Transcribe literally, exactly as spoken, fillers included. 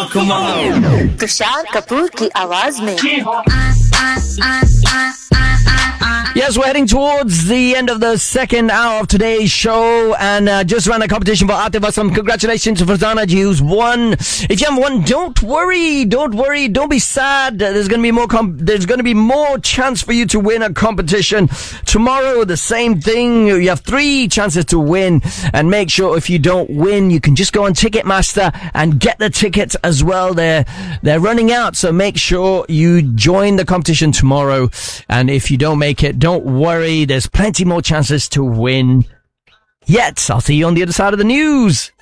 तुषार कपूर की आवाज में Yes, we're heading towards the end of the second hour of today's show, and uh, just ran a competition for Atif Aslam. Congratulations to Farzana ji, who's won. If you haven't won, don't worry, don't worry, don't be sad. There's going to be more. Com- there's going to be more chance for you to win a competition tomorrow. The same thing. You have three chances to win, and make sure if you don't win, you can just go on Ticketmaster and get the tickets as well. They're they're running out, so make sure you join the competition tomorrow. And if you don't make it, don't worry, there's plenty more chances to win yet. I'll see you on the other side of the news.